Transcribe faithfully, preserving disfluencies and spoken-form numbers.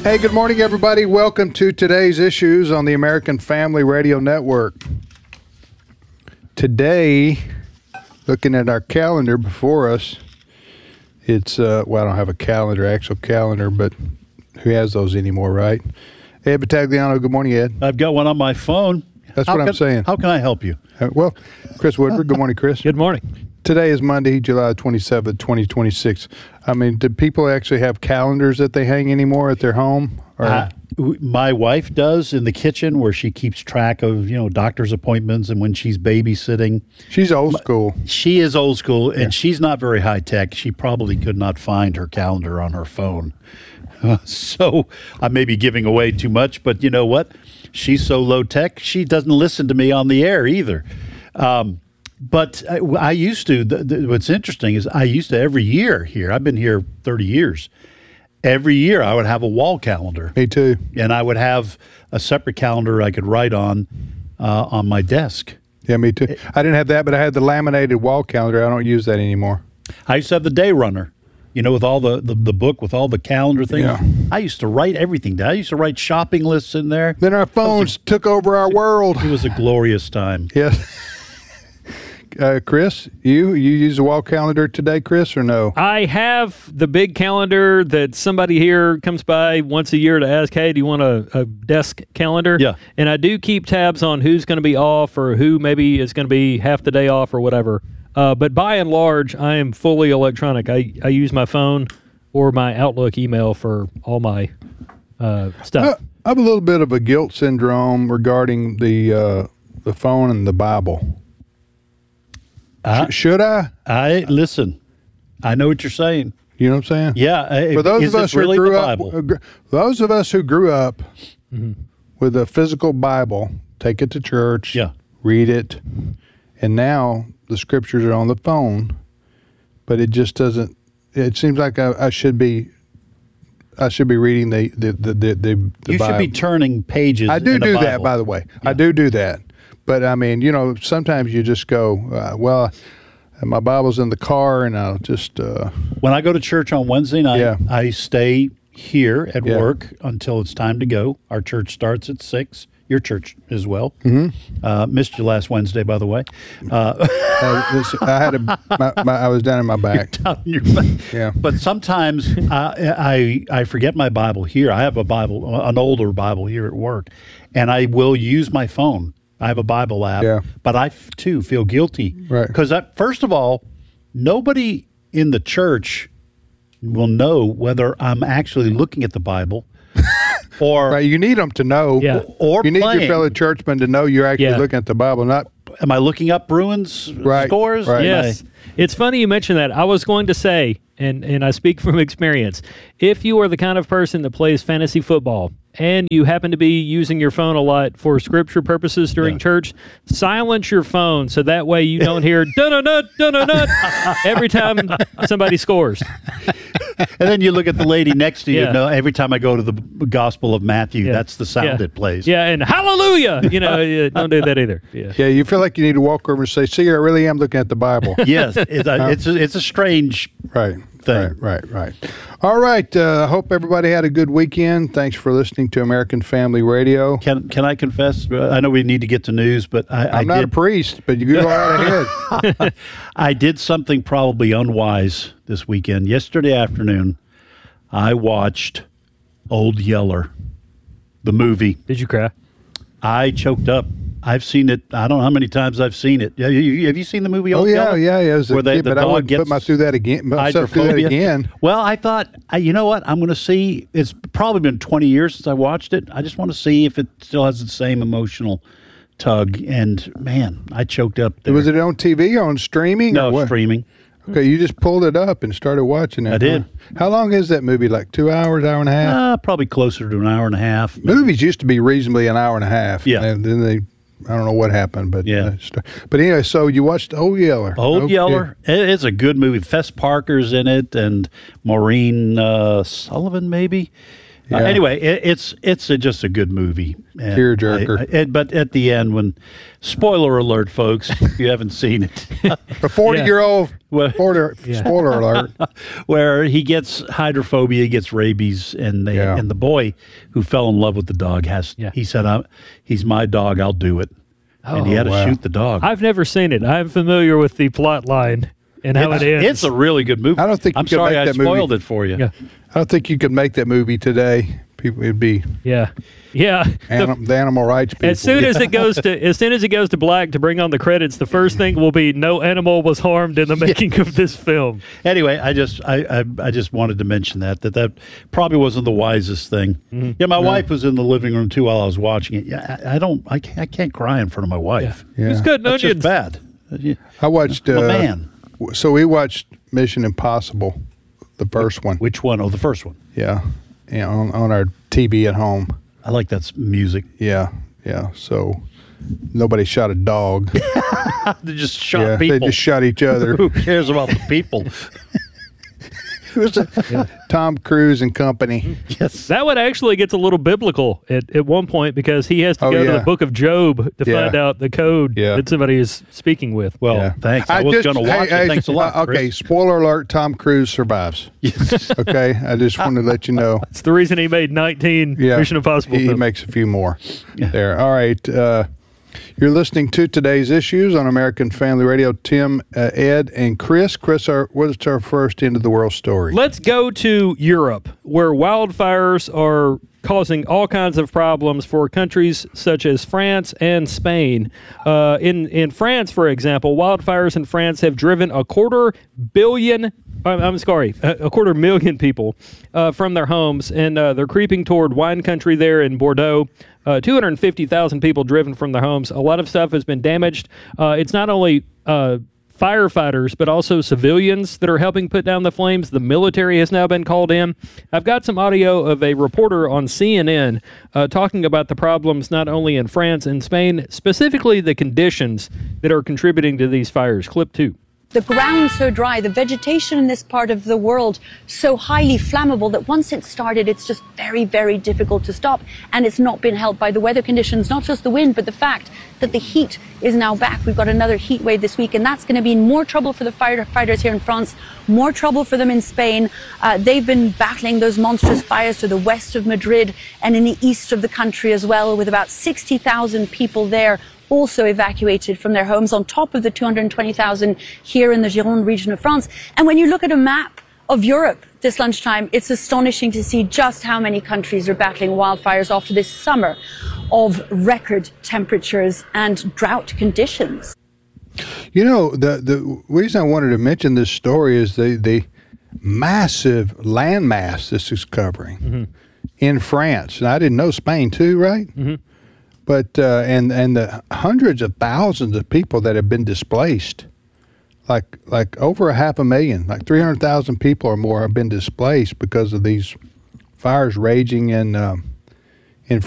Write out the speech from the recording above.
Hey, good morning, everybody. Welcome to today's issues on the American Family Radio Network. Today, looking at our calendar before us, it's, uh, well, I don't have a calendar, actual calendar, but who has those anymore, right? Ed Battagliano, good morning, Ed. I've got one on my phone. That's how what can, I'm saying. How can I help you? Uh, well, Chris Woodward, good morning, Chris. Good morning. Today is Monday, July twenty-seventh, twenty twenty-six. I mean, do people actually have calendars that they hang anymore at their home? Or? Uh, my wife does in the kitchen where she keeps track of, you know, doctor's appointments and when she's babysitting. She's old school. She is old school, and Yeah. she's not very high tech. She probably could not find her calendar on her phone. Uh, so I may be giving away too much, but you know what? She's so low tech, she doesn't listen to me on the air either. Um, but I, I used to, the, the, what's interesting is I used to every year here, I've been here thirty years. Every year I would have a wall calendar. Me too. And I would have a separate calendar I could write on uh, on my desk. Yeah, me too. I didn't have that, but I had the laminated wall calendar. I don't use that anymore. I used to have the day runner, you know, with all the, the, the book, with all the calendar things. Yeah. I used to write everything down. I used to write shopping lists in there. Then our phones took over our world. It was a glorious time. Yes. Uh, Chris, you you use a wall calendar today, Chris, or no? I have the big calendar that somebody here comes by once a year to ask, hey, do you want a, a desk calendar? Yeah. And I do keep tabs on who's going to be off or who maybe is going to be half the day off or whatever. Uh, but by and large, I am fully electronic. I, I use my phone or my Outlook email for all my uh, stuff. I, I have a little bit of a guilt syndrome regarding the uh, the phone and the Bible. I, Sh- should I? I listen. I know what you're saying. You know what I'm saying? Yeah. I- For those is of this us who really grew the up, Bible? uh, gr- those of us who grew up Mm-hmm. with a physical Bible, take it to church, Yeah. read it, and now the scriptures are on the phone, but it just doesn't. It seems like I, I should be. I should be reading the the the the, the You Bible. should be turning pages. I do in the do that, Bible. by the way. I Yeah. do do that. But, I mean, you know, sometimes you just go, uh, well, my Bible's in the car, and I'll just, uh, When I go to church on Wednesday night, Yeah. I stay here at Yeah. work until it's time to go. Our church starts at six. Your church as well. Mm-hmm. Uh, missed you last Wednesday, by the way. Uh, uh, this, I had a, my, my, I was down in my back. down your back. Yeah. But sometimes I, I I forget my Bible here. I have a Bible, an older Bible here at work, and I will use my phone. I have a Bible app, Yeah. but I f- too feel guilty, Right. Because first of all, nobody in the church will know whether I'm actually looking at the Bible, or Right, you need them to know. Yeah. or You need playing. your fellow churchmen to know you're actually Yeah. looking at the Bible, not Am I looking up Bruins Right, scores? right. Am I- Yes. It's funny you mention that. I was going to say, and, and I speak from experience, if you are the kind of person that plays fantasy football and you happen to be using your phone a lot for scripture purposes during Yeah. church, silence your phone so that way you don't hear dun-dun-dun, dun-dun-dun every time somebody scores. And then you look at the lady next to you. Yeah. No, every time I go to the Gospel of Matthew, Yeah. that's the sound Yeah. it plays. Yeah, and hallelujah! You know, yeah, don't do that either. Yeah. Yeah, you feel like you need to walk over and say, see, I really am looking at the Bible. Yes, it's a, it's a, it's a strange. Right. Thing. Right, right, right. All right. I uh, hope everybody had a good weekend. Thanks for listening to American Family Radio. Can can I confess? uh, I know we need to get to news, but I, I I'm not did a priest, but you go right ahead. I did something probably unwise this weekend. Yesterday afternoon, I watched Old Yeller, the movie. Did you cry? I choked up. I've seen it. I don't know how many times I've seen it. Have you, have you seen the movie Oh, Old yeah, Yeller? yeah, yeah. As a Where they, kid, the but I dog wouldn't gets put my through that again. Myself through that hydrophobia. again. Well, I thought, I, you know what? I'm going to see. It's probably been twenty years since I watched it. I just want to see if it still has the same emotional tug. And man, I choked up there. Was it on T V, on streaming? No, or what? streaming. Okay, you just pulled it up and started watching it. I did. huh? How long is that movie? Like two hours, hour and a half? Uh, probably closer to an hour and a half. Movies used to be reasonably an hour and a half. Yeah. And then they, I don't know what happened, but Yeah. uh, st- but anyway, so you watched Old Yeller. Old Okay. Yeller. It- It's a good movie. Fess Parker's in it, and Maureen uh, Sullivan, maybe. Uh, Yeah. anyway, it, it's it's a, just a good movie. And Tearjerker. I- I- and- but at the end, when spoiler alert, folks, if you haven't seen it, A forty-year-old Well, Spoiler, spoiler alert. where he gets hydrophobia, gets rabies, and they, Yeah. and the boy who fell in love with the dog has. Yeah. He said, I'm, "He's my dog. I'll do it," and he had to wow. shoot the dog. I've never seen it. I'm familiar with the plot line and how it's, it ends. it's a really good movie. I don't think you I'm could sorry make I that movie. spoiled it for you. Yeah. I don't think you could make that movie today. People, it'd be yeah, yeah. The- anim, the animal rights people. as soon as it goes to as soon as it goes to black to bring on the credits, the first thing will be no animal was harmed in the making of this film. Anyway, I just I, I I just wanted to mention that that that probably wasn't the wisest thing. Mm-hmm. Yeah, my wife was in the living room too while I was watching it. Yeah, I, I don't I can't, I can't cry in front of my wife. Yeah. It's good That's onions. just bad. Yeah. I watched. I'm Uh, a man. So we watched Mission Impossible, the first one. Which one? Oh, the first one. Yeah, yeah, on, on our T V at home. I like that s- music. Yeah, yeah. So nobody shot a dog. They just shot yeah, people. they just shot each other. Who cares about the people? It was a, Tom Cruise and company. Yes. That one actually gets a little biblical at, at one point because he has to Oh, go to yeah. the book of Job to Yeah. find out the code Yeah. that somebody is speaking with. Well, Yeah. thanks. I, was just- going to watch hey, it. hey, Thanks a lot. uh, Okay, Chris. spoiler alert: Tom Cruise survives. Okay, I just wanted to let you know. It's the reason he made nineteen Yeah, Mission Impossible He, he films. makes a few more there. All right. Uh, you're listening to Today's Issues on American Family Radio. Tim, uh, Ed, and Chris. Chris, our, what's our first end of the world story? Let's go to Europe, where wildfires are causing all kinds of problems for countries such as France and Spain. Uh, in in France, for example, wildfires in France have driven a quarter billion. I'm, I'm sorry, a, a quarter million people uh, from their homes, and uh, they're creeping toward wine country there in Bordeaux. Uh, two hundred fifty thousand people driven from their homes. A lot of stuff has been damaged. Uh, it's not only uh, firefighters, but also civilians that are helping put down the flames. The military has now been called in. I've got some audio of a reporter on C N N uh, talking about the problems not only in France and Spain, specifically the conditions that are contributing to these fires. Clip two. The ground so dry, the vegetation in this part of the world so highly flammable that once it's started, it's just very, very difficult to stop. And it's not been helped by the weather conditions, not just the wind, but the fact that the heat is now back. We've got another heat wave this week, and that's going to be more trouble for the firefighters here in France, more trouble for them in Spain. Uh, they've been battling those monstrous fires to the west of Madrid and in the east of the country as well, with about sixty thousand people there also evacuated from their homes, on top of the two hundred twenty thousand here in the Gironde region of France. And when you look at a map of Europe this lunchtime, it's astonishing to see just how many countries are battling wildfires after this summer of record temperatures and drought conditions. You know, the the reason I wanted to mention this story is the the massive landmass this is covering Mm-hmm. in France, and I didn't know Spain too, right? Mm-hmm. But uh, and and the hundreds of thousands of people that have been displaced, like like over a half a million, like three hundred thousand people or more have been displaced because of these fires raging in um,